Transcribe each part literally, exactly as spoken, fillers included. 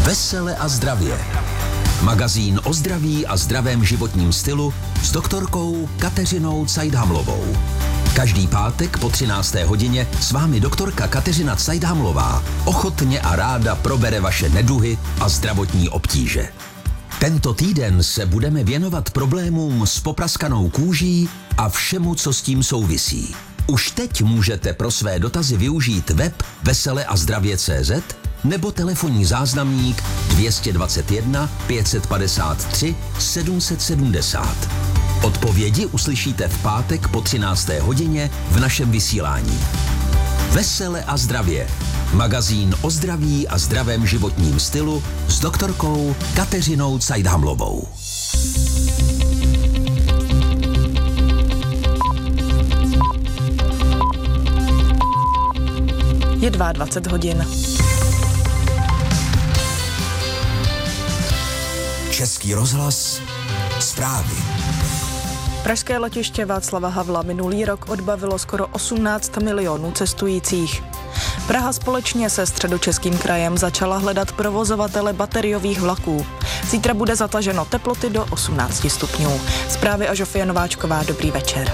Vesele a zdravě. Magazín o zdraví a zdravém životním stylu s doktorkou Kateřinou Cajdhamlovou. Každý pátek po třinácté hodině s vámi doktorka Kateřina Cajdhamlová ochotně a ráda probere vaše neduhy a zdravotní obtíže. Tento týden se budeme věnovat problémům s popraskanou kůží a všemu, co s tím souvisí. Už teď můžete pro své dotazy využít web vesele a zdravě tečka cé zet nebo telefonní záznamník dvě stě dvacet jedna pět set padesát tři sedm set sedmdesát. Odpovědi uslyšíte v pátek po třinácté hodině v našem vysílání. Vesele a zdravě. Magazín o zdraví a zdravém životním stylu s doktorkou Kateřinou Cajdhamlovou. Je dvacet dva hodin. Český rozhlas, zprávy. Pražské letiště Václava Havla minulý rok odbavilo skoro osmnáct milionů cestujících. Praha společně se Středočeským krajem začala hledat provozovatele bateriových vlaků. Zítra bude zataženo teploty do osmnáct stupňů. Zprávy a Žofie Nováčková, dobrý večer.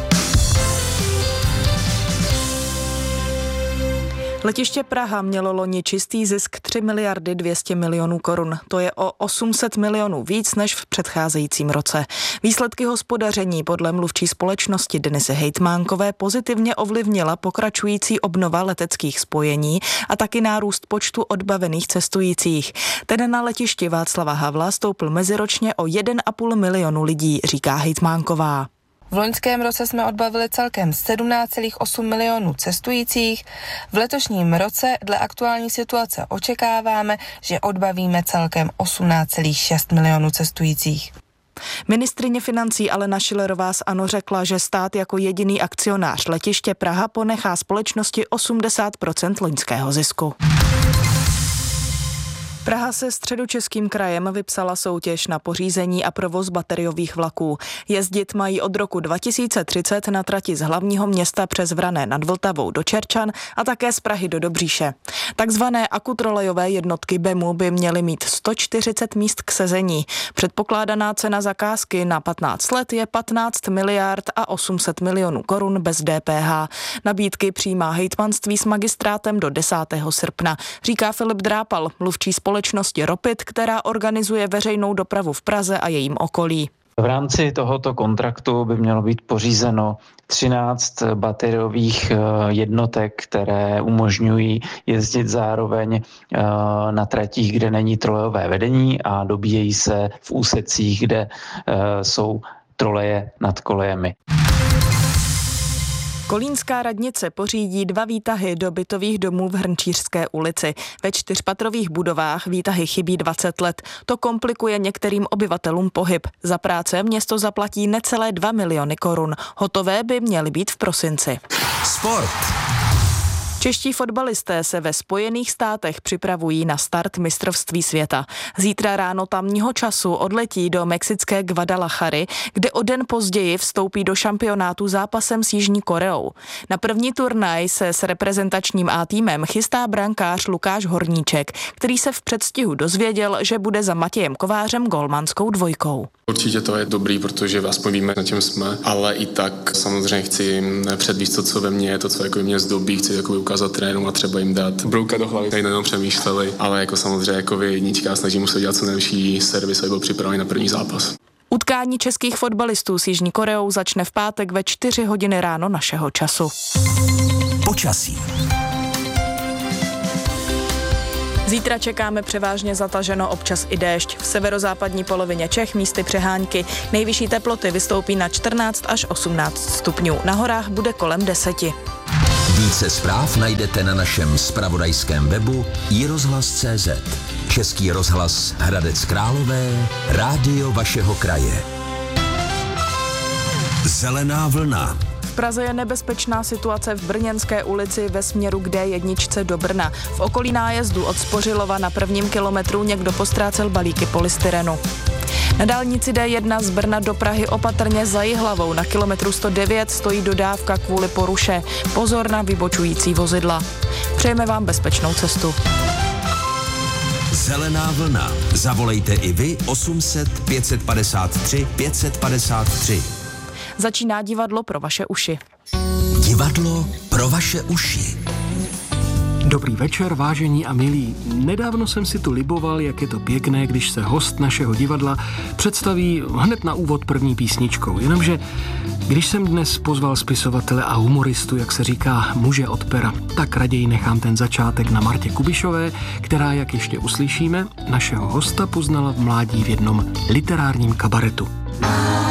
Letiště Praha mělo loni čistý zisk tři miliardy dvě stě milionů korun. To je o osm set milionů víc než v předcházejícím roce. Výsledky hospodaření podle mluvčí společnosti Denisy Hejtmánkové pozitivně ovlivnila pokračující obnova leteckých spojení a taky nárůst počtu odbavených cestujících. Ten na letišti Václava Havla stoupl meziročně o jeden a půl milionu lidí, říká Hejtmánková. V loňském roce jsme odbavili celkem sedmnáct celá osm milionů cestujících. V letošním roce dle aktuální situace očekáváme, že odbavíme celkem osmnáct celá šest milionů cestujících. Ministryně financí Alena Schillerová z ANO řekla, že stát jako jediný akcionář letiště Praha ponechá společnosti osmdesát procent loňského zisku. Praha se Středočeským krajem vypsala soutěž na pořízení a provoz bateriových vlaků. Jezdit mají od roku dva tisíce třicet na trati z hlavního města přes Vrané nad Vltavou do Čerčan a také z Prahy do Dobříše. Takzvané akutrolejové jednotky BEMu by měly mít sto čtyřicet míst k sezení. Předpokládaná cena zakázky na patnáct let je patnáct miliard a osm set milionů korun bez D P H. Nabídky přijímá hejtmanství s magistrátem do desátého srpna, říká Filip Drápal, mluvčí společnosti Ropit, která organizuje veřejnou dopravu v Praze a jejím okolí. V rámci tohoto kontraktu by mělo být pořízeno třináct bateriových jednotek, které umožňují jezdit zároveň na tratích, kde není trolejové vedení a dobíjejí se v úsecích, kde jsou troleje nad kolejemi. Kolínská radnice pořídí dva výtahy do bytových domů v Hrnčířské ulici. Ve čtyřpatrových budovách výtahy chybí dvacet let. To komplikuje některým obyvatelům pohyb. Za práce město zaplatí necelé dva miliony korun. Hotové by měly být v prosinci. Sport. Čeští fotbalisté se ve Spojených státech připravují na start mistrovství světa. Zítra ráno tamního času odletí do mexické Guadalajary, kde o den později vstoupí do šampionátu zápasem s Jižní Koreou. Na první turnaj se s reprezentačním A týmem chystá brankář Lukáš Horníček, který se v předstihu dozvěděl, že bude za Matějem Kovářem golmanskou dvojkou. Určitě to je dobrý, protože aspoň víme, na čem jsme, ale i tak samozřejmě chci předvíst to, co ve mně je, to, co jako mě zdobí, chci jako ukázat trenérům a třeba jim dát brouka do hlavy, tady nejenom přemýšleli, ale jako samozřejmě jako jednička snažím se dělat co nejlepší servis, aby byl připravený na první zápas. Utkání českých fotbalistů s Jižní Koreou začne v pátek ve čtyři hodiny ráno našeho času. Počasí. Zítra čekáme převážně zataženo, občas i déšť. V severozápadní polovině Čech místy přehánky. Nejvyšší teploty vystoupí na čtrnáct až osmnáct stupňů. Na horách bude kolem deseti. Více zpráv najdete na našem zpravodajském webu i rozhlas tečka cé zet. Český rozhlas Hradec Králové, rádio vašeho kraje. Zelená vlna. V Praze je nebezpečná situace v Brněnské ulici ve směru k D jedna do Brna. V okolí nájezdu od Spořilova na prvním kilometru někdo postrácel balíky polystyrenu. Na dálnici D jedna z Brna do Prahy opatrně za Jihlavou na kilometru sto devět stojí dodávka kvůli poruše. Pozor na vybočující vozidla. Přejeme vám bezpečnou cestu. Zelená vlna. Zavolejte i vy osm set pět padesát tři pět padesát tři. Začíná divadlo pro vaše uši. Divadlo pro vaše uši. Dobrý večer, vážení a milí. Nedávno jsem si tu liboval, jak je to pěkné, když se host našeho divadla představí hned na úvod první písničkou. Jenomže, když jsem dnes pozval spisovatele a humoristu, jak se říká, muže od pera, tak raději nechám ten začátek na Martě Kubišové, která, jak ještě uslyšíme, našeho hosta poznala v mládí v jednom literárním kabaretu.